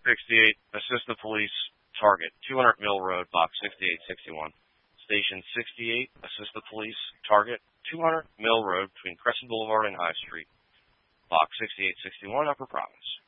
68, assist the police, target 200 Mill Road, box 6861. Station 68, assist the police, target 200 Mill Road between Crescent Boulevard and High Street, box 6861, Upper Providence.